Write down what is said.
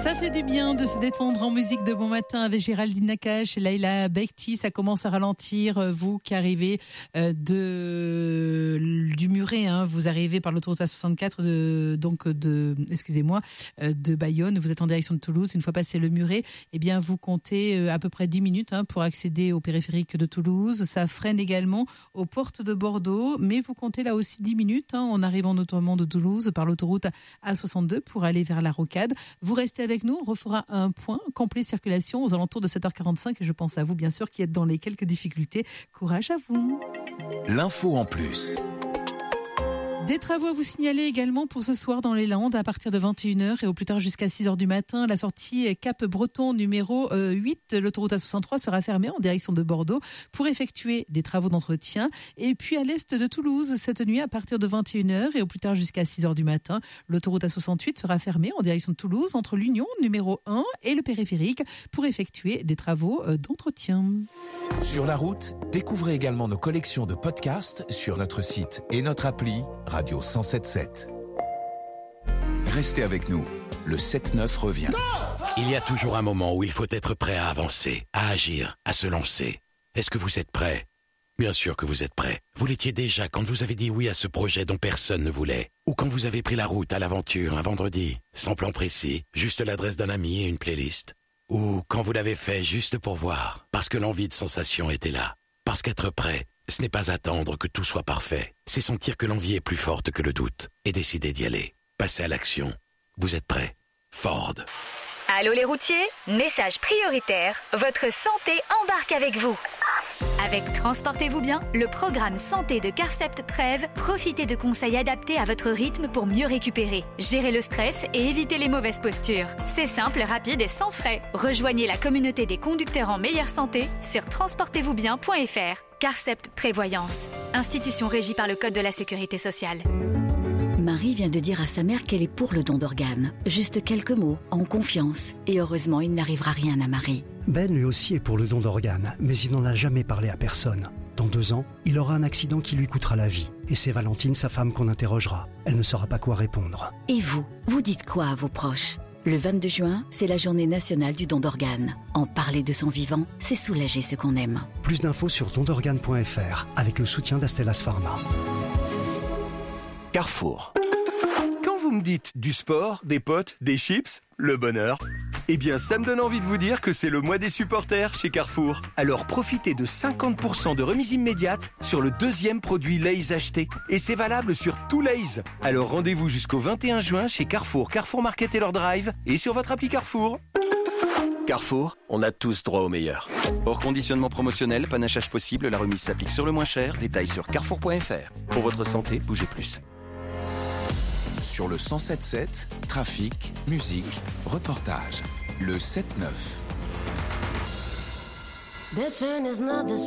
Ça fait du bien de se détendre en musique de bon matin avec Géraldine Nakache et Laila Bekti. Ça commence à ralentir, vous qui arrivez du Muret, hein. Vous arrivez par l'autoroute A64 de Bayonne. Vous êtes en direction de Toulouse. Une fois passé le Muret, eh bien, vous comptez à peu près 10 minutes pour accéder au périphérique de Toulouse. Ça freine également aux portes de Bordeaux, mais vous comptez là aussi 10 minutes en arrivant notamment de Toulouse par l'autoroute A62 pour aller vers la Rocade. Vous restez avec nous, on refera un point complet circulation aux alentours de 7h45 et je pense à vous bien sûr qui êtes dans les quelques difficultés. Courage à vous. L'info en plus. Des travaux à vous signaler également pour ce soir dans les Landes à partir de 21h et au plus tard jusqu'à 6h du matin. La sortie Cap-Breton numéro 8 de l'autoroute A63 sera fermée en direction de Bordeaux pour effectuer des travaux d'entretien. Et puis à l'est de Toulouse, cette nuit à partir de 21h et au plus tard jusqu'à 6h du matin, l'autoroute A68 sera fermée en direction de Toulouse entre l'Union numéro 1 et le périphérique pour effectuer des travaux d'entretien. Sur la route, découvrez également nos collections de podcasts sur notre site et notre appli Radio 107.7. Restez avec nous, le 7-9 revient. Il y a toujours un moment où il faut être prêt à avancer, à agir, à se lancer. Est-ce que vous êtes prêt ? Bien sûr que vous êtes prêt. Vous l'étiez déjà quand vous avez dit oui à ce projet dont personne ne voulait. Ou quand vous avez pris la route à l'aventure un vendredi, sans plan précis, juste l'adresse d'un ami et une playlist. Ou quand vous l'avez fait juste pour voir, parce que l'envie de sensation était là. Parce qu'être prêt, ce n'est pas attendre que tout soit parfait. C'est sentir que l'envie est plus forte que le doute et décider d'y aller. Passer à l'action. Vous êtes prêts ? Ford. Allô les routiers ? Message prioritaire, votre santé embarque avec vous. Avec Transportez-vous bien, le programme santé de Carcept Prev, profitez de conseils adaptés à votre rythme pour mieux récupérer. Gérez le stress et évitez les mauvaises postures. C'est simple, rapide et sans frais. Rejoignez la communauté des conducteurs en meilleure santé sur transportezvousbien.fr. Carcept Prévoyance, institution régie par le Code de la Sécurité sociale. Marie vient de dire à sa mère qu'elle est pour le don d'organes. Juste quelques mots, en confiance. Et heureusement, il n'arrivera rien à Marie. Ben lui aussi est pour le don d'organes, mais il n'en a jamais parlé à personne. Dans 2 ans, il aura un accident qui lui coûtera la vie. Et c'est Valentine, sa femme, qu'on interrogera. Elle ne saura pas quoi répondre. Et vous dites quoi à vos proches ? Le 22 juin, c'est la journée nationale du don d'organes. En parler de son vivant, c'est soulager ceux qu'on aime. Plus d'infos sur dondorganes.fr avec le soutien d'Astellas Pharma. Carrefour. Quand vous me dites du sport, des potes, des chips, le bonheur, eh bien ça me donne envie de vous dire que c'est le mois des supporters chez Carrefour. Alors profitez de 50% de remise immédiate sur le 2e produit Lay's acheté. Et c'est valable sur tout Lay's. Alors rendez-vous jusqu'au 21 juin chez Carrefour, Carrefour Market et leur drive et sur votre appli Carrefour. Carrefour, on a tous droit au meilleur. Hors conditionnement promotionnel, panachage possible, la remise s'applique sur le moins cher. Détails sur carrefour.fr. Pour votre santé, bougez plus. Sur le 107.7, trafic, musique, reportage. Le 7-9.